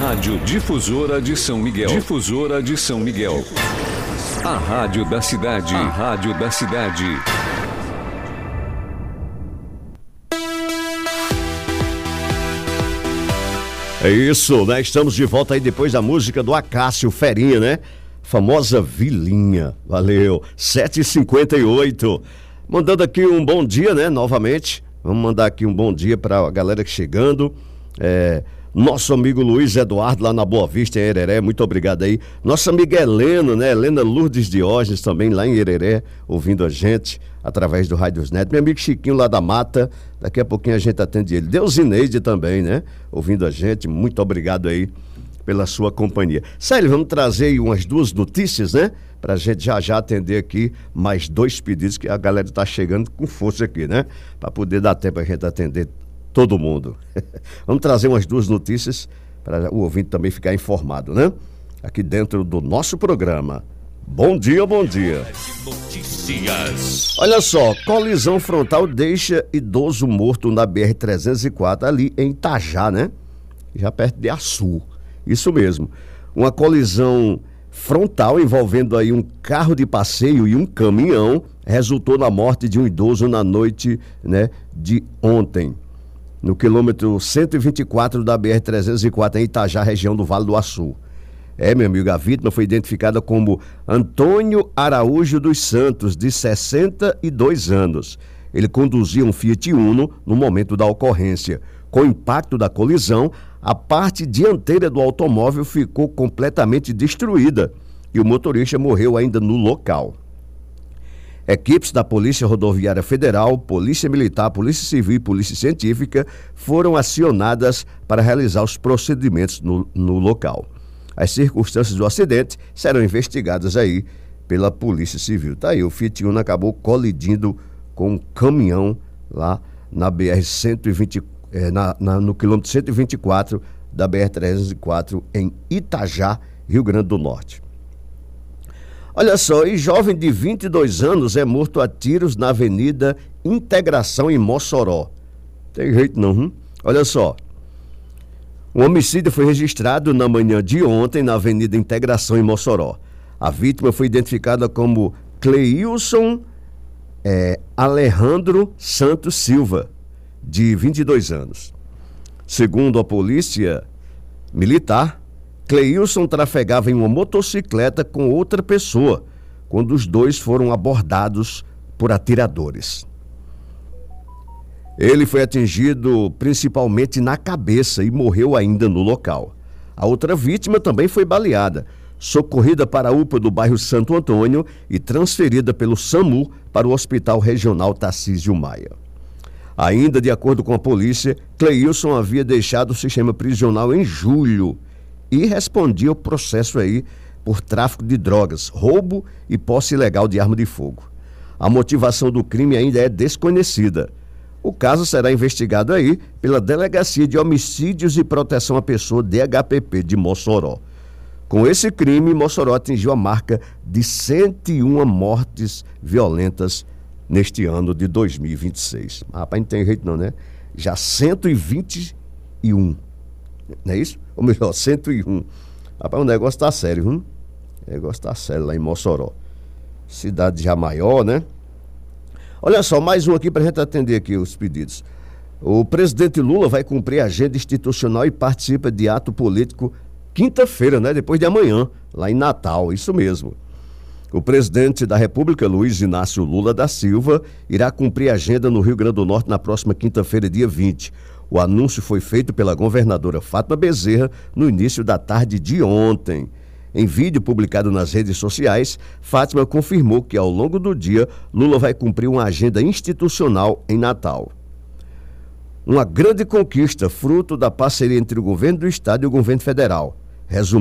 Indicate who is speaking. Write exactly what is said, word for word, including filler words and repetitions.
Speaker 1: Rádio Difusora de São Miguel. Difusora de São Miguel. A rádio da cidade. A rádio da cidade.
Speaker 2: É isso, né? Estamos de volta aí depois da música do Acácio Ferinha, né? Famosa Vilinha. Valeu. sete e cinquenta e oito. Mandando aqui um bom dia, né? Novamente. Vamos mandar aqui um bom dia para a galera que chegando. É, nosso amigo Luiz Eduardo lá na Boa Vista, em Hereré, muito obrigado aí. Nossa amiga Helena, né? Helena Lourdes Diógenes também lá em Hereré, ouvindo a gente através do Rádios Net. Meu amigo Chiquinho lá da Mata, daqui a pouquinho a gente atende ele. Deusineide também, né? Ouvindo a gente, muito obrigado aí pela sua companhia. Sério, vamos trazer aí umas duas notícias, né? Pra gente já já atender aqui mais dois pedidos que a galera tá chegando com força aqui, né? Pra poder dar tempo a gente atender todo mundo. Vamos trazer umas duas notícias para o ouvinte também ficar informado, né? Aqui dentro do nosso programa. Bom dia, bom dia. Notícias. Olha só, colisão frontal deixa idoso morto na B R trezentos e quatro ali em Itajá, né? Já perto de Açu. Isso mesmo. Uma colisão frontal envolvendo aí um carro de passeio e um caminhão resultou na morte de um idoso na noite, né, de ontem, no quilômetro cento e vinte e quatro da B R trezentos e quatro em Itajá, região do Vale do Açu. É, meu amigo, a vítima foi identificada como Antônio Araújo dos Santos, de sessenta e dois anos. Ele conduzia um Fiat Uno no momento da ocorrência. Com o impacto da colisão, a parte dianteira do automóvel ficou completamente destruída e o motorista morreu ainda no local. Equipes da Polícia Rodoviária Federal, Polícia Militar, Polícia Civil e Polícia Científica foram acionadas para realizar os procedimentos no, no local. As circunstâncias do acidente serão investigadas aí pela Polícia Civil. Tá aí, o Fiat Uno acabou colidindo com um caminhão lá na B R cento e vinte, eh, na, na, no quilômetro cento e vinte e quatro da B R trezentos e quatro em Itajá, Rio Grande do Norte. Olha só, e jovem de vinte e dois anos é morto a tiros na Avenida Integração em Mossoró. Tem jeito não, hum? Olha só. Um homicídio foi registrado na manhã de ontem na Avenida Integração em Mossoró. A vítima foi identificada como Cleilson é, Alejandro Santos Silva, de vinte e dois anos. Segundo a polícia militar, Cleilson trafegava em uma motocicleta com outra pessoa, quando os dois foram abordados por atiradores. Ele foi atingido principalmente na cabeça e morreu ainda no local. A outra vítima também foi baleada, socorrida para a U P A do bairro Santo Antônio e transferida pelo SAMU para o Hospital Regional Tarcísio Maia. Ainda de acordo com a polícia, Cleilson havia deixado o sistema prisional em julho e respondia ao processo aí por tráfico de drogas, roubo e posse ilegal de arma de fogo. A motivação do crime ainda é desconhecida. O caso será investigado aí pela Delegacia de Homicídios e Proteção à Pessoa, D H P P, de Mossoró. Com esse crime, Mossoró atingiu a marca de cento e uma mortes violentas neste ano de dois mil e vinte e seis. Rapaz, não tem jeito não, né? Já cento e vinte e um. Não é isso? Ou melhor, cento e um. Rapaz, o negócio tá sério, viu? O negócio tá sério lá em Mossoró. Cidade já maior, né? Olha só, mais um aqui pra gente atender aqui os pedidos. O presidente Lula vai cumprir a agenda institucional e participa de ato político quinta-feira, né? Depois de amanhã, lá em Natal, isso mesmo. O presidente da República, Luiz Inácio Lula da Silva, irá cumprir a agenda no Rio Grande do Norte na próxima quinta-feira, dia vinte. O anúncio foi feito pela governadora Fátima Bezerra no início da tarde de ontem. Em vídeo publicado nas redes sociais, Fátima confirmou que ao longo do dia, Lula vai cumprir uma agenda institucional em Natal. Uma grande conquista, fruto da parceria entre o governo do estado e o governo federal. Resumindo,